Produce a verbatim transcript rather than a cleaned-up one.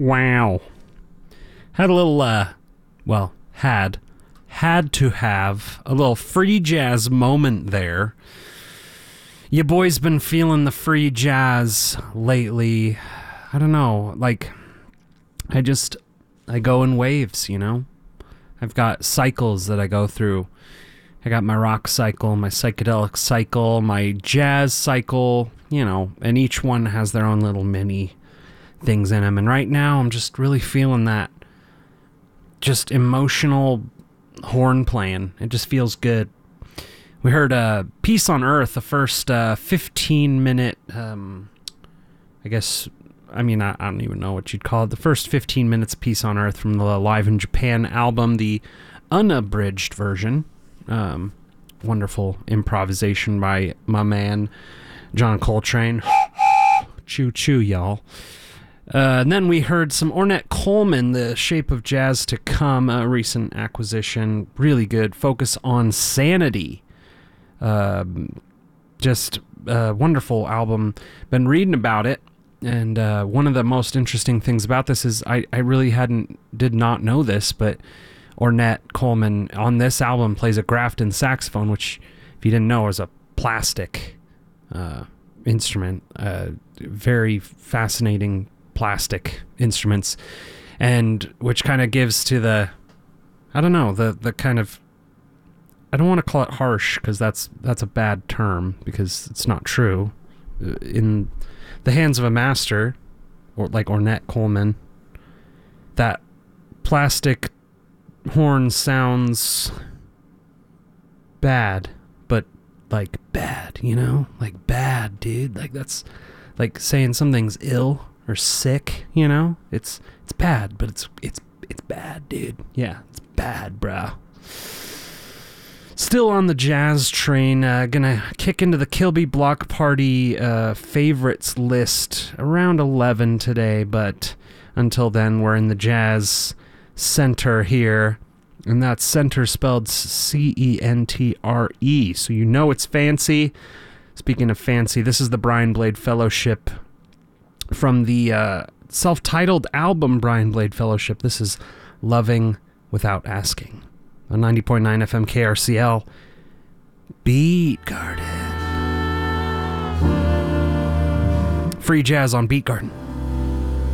Wow. Had a little, uh, well, had, had to have a little free jazz moment there. You boys been feeling the free jazz lately. I don't know, like, I just, I go in waves, you know? I've got cycles that I go through. I got my rock cycle, my psychedelic cycle, my jazz cycle, you know, and each one has their own little mini things in them. And right now, I'm just really feeling that just emotional horn playing. It just feels good. We heard uh, Peace on Earth, the first uh, fifteen minute, um, I guess, I mean, I, I don't even know what you'd call it. The first fifteen minutes of Peace on Earth from the Live in Japan album, the unabridged version. Um, wonderful improvisation by my man, John Coltrane. Choo choo, y'all. Uh, and then we heard some Ornette Coleman, The Shape of Jazz to Come, a recent acquisition. Really good. Focus on Sanity. Uh, just a wonderful album. Been reading about it, and uh, one of the most interesting things about this is I, I really hadn't, did not know this, but Ornette Coleman on this album plays a Grafton saxophone, which, if you didn't know, is a plastic uh, instrument. Uh, very fascinating plastic instruments, and which kind of gives to the, I don't know, the the kind of, I don't want to call it harsh, because that's that's a bad term, because it's not true. In the hands of a master, or like Ornette Coleman, that plastic horn sounds bad, but like bad, you know? Like bad, dude. Like that's like saying something's ill or sick, you know? It's it's bad, but it's it's it's bad, dude. Yeah, it's bad, bro. Still on the jazz train, uh, gonna kick into the Kilby Block Party uh, favorites list around eleven today, but until then, we're in the jazz center here, and that's center spelled C E N T R E, so you know it's fancy. Speaking of fancy, this is the Brian Blade Fellowship from the uh, self-titled album Brian Blade Fellowship. This is Loving Without Asking on ninety point nine F M K R C L, Beat Garden. Free jazz on Beat Garden.